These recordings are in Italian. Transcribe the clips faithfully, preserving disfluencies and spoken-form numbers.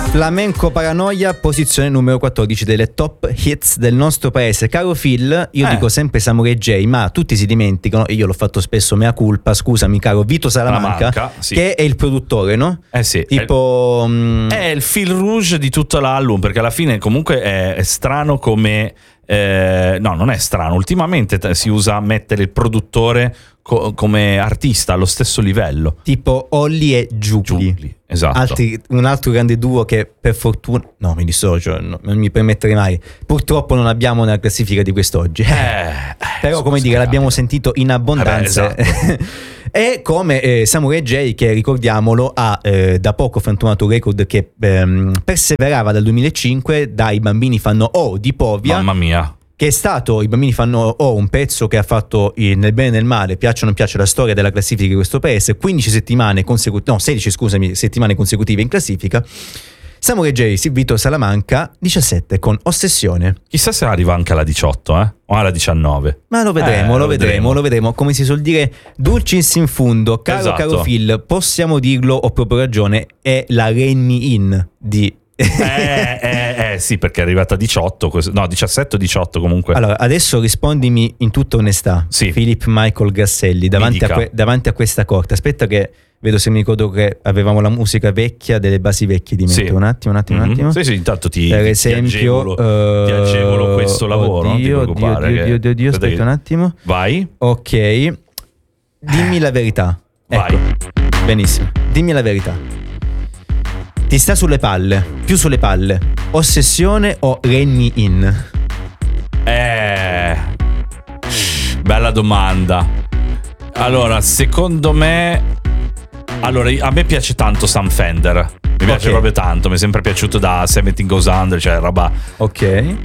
Flamenco Paranoia, posizione numero quattordici delle top hits del nostro paese. Caro Phil, io eh. dico sempre Samurai J, ma tutti si dimenticano, e io l'ho fatto spesso, mea culpa, scusami caro Vito Salamanca, Salamanca, sì. che è il produttore, no? Eh sì. Tipo... È, mh, è il fil rouge di tutto l'album, perché alla fine comunque è, è strano come... Eh, no, non è strano. Ultimamente t- si usa mettere il produttore co- come artista allo stesso livello. tipo Olli e Giugli. Giugli, esatto. Altri, un altro grande duo che per fortuna... No, mi dissocio, no, non mi permetterei mai. Purtroppo non abbiamo nella classifica di quest'oggi. Eh, Però come dire, l'abbiamo sentito in abbondanza. Vabbè, esatto. E come eh, Samurai J, che ricordiamolo ha eh, da poco frantumato un record che ehm, perseverava dal duemilacinque dai Bambini fanno O di Povia, Mamma mia. che è stato I Bambini fanno O, un pezzo che ha fatto eh, nel bene e nel male, piaccia o non piaccia la storia della classifica di questo paese, quindici settimane consecutive, no sedici scusami, settimane consecutive in classifica. Samurai J, Vito Salamanca, diciassette con Ossessione. Chissà se arriva anche alla diciotto, eh? O alla diciannove. Ma lo vedremo, Eh, lo, lo vedremo, vedremo. lo vedremo. Come si suol dire, dulcis in fundo. Caro, Esatto. caro Phil, possiamo dirlo, ho proprio ragione, è la Rain Me In di... eh, eh, eh, sì, perché è arrivata a diciotto, questo- no, diciassette o diciotto comunque. Allora, adesso rispondimi in tutta onestà, Sì. Philip Michael Grasselli, davanti a, dica. que- davanti a questa corte. Aspetta che vedo se mi ricordo che avevamo la musica vecchia, delle basi vecchie di mente. Sì. Un attimo, un attimo, un Mhm. attimo. Sì, sì, intanto ti, Per ti esempio, agevolo, ti agevolo eh, questo lavoro. non ti Oddio, oddio, preoccupare, oddio, che- oddio, oddio, aspetta aspetta che- un attimo. Vai, Ok, dimmi la verità. vai. Ecco, benissimo. Dimmi la verità. Ti sta sulle palle, più sulle palle, Ossessione o Rain Me In? Eh, bella domanda. Allora, secondo me, allora a me piace tanto Sam Fender. Mi piace Ok. proprio tanto. Mi è sempre piaciuto da Seventeen Goes Under, cioè roba. Ok.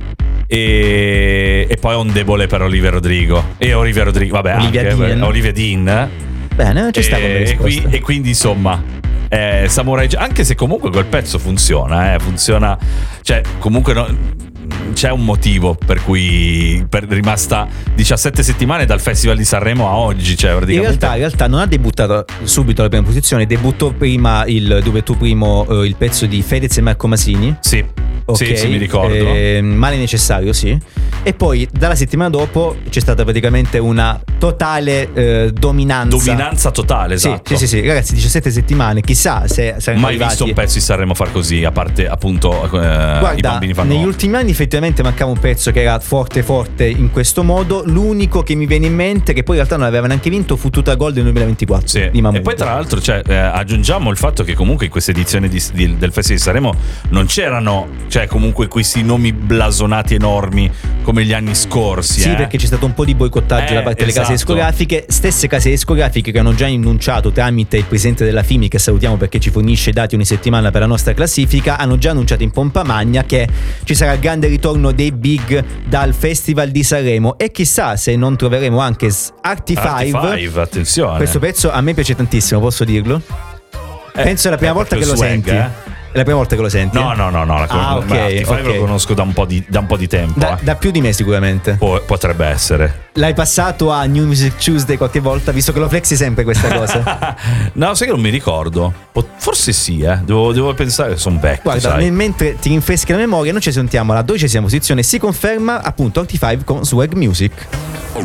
E, e poi ho un debole per Olivia Rodrigo. E Olivia Rodrigo, vabbè, Olivia anche Dean. beh, Olivia Dean. Bene, ci sta come e, e, risposta. qui- e quindi insomma eh, Samurai J, anche se comunque quel pezzo funziona, eh, funziona, cioè comunque no, c'è un motivo per cui per, è rimasta diciassette settimane dal Festival di Sanremo a oggi, cioè In praticamente realtà, in realtà non ha debuttato subito alla prima posizione, debuttò prima il dove tu primo eh, il pezzo di Fedez e Marco Masini. sì, Ok, sì, sì, mi ricordo. eh, male necessario, sì. E poi dalla settimana dopo c'è stata praticamente una totale eh, dominanza. Dominanza totale, Sì, esatto. sì, sì, sì, ragazzi, diciassette settimane, chissà se saranno Mai arrivati. visto un pezzo di Sanremo far così, a parte appunto eh, i Guarda, bambini fanno. negli ultimi anni effettivamente mancava un pezzo che era forte forte in questo modo. L'unico che mi viene in mente, che poi in realtà non aveva neanche vinto, fu Tutta Gold nel duemilaventiquattro Sì. di Mahmood. E poi tra l'altro cioè, eh, aggiungiamo il fatto che comunque in questa edizione di- di- del Festival di Sanremo non c'erano, cioè comunque questi nomi blasonati enormi come gli anni scorsi. Sì, eh. perché c'è stato un po' di boicottaggio Eh, da parte delle case esatto. discografiche, stesse case discografiche che hanno già annunciato tramite il presidente della F I M I, che salutiamo perché ci fornisce i dati ogni settimana per la nostra classifica, hanno già annunciato in pompa magna che ci sarà il grande ritorno dei big dal Festival di Sanremo, e chissà se non troveremo anche Artifive. Artifive, attenzione. Questo pezzo a me piace tantissimo, posso dirlo? Eh, Penso è la prima è volta che lo proprio swag, senti. eh. È la prima volta che lo senti? No, no, no, no, la Ah, ok, ma Artifive ok. lo conosco da un po' di, da un po' di tempo. Da, eh. da più di me sicuramente. Po- potrebbe essere. L'hai passato a New Music Tuesday qualche volta, visto che lo flexi sempre questa cosa? No, sai che non mi ricordo. Po- Forse sì, eh. Devo, devo pensare che sono vecchio. Guarda, sai. nel mentre ti rinfreschi la memoria, noi ci sentiamo alla dodicesima posizione. Si conferma appunto Artifive con Swag Music.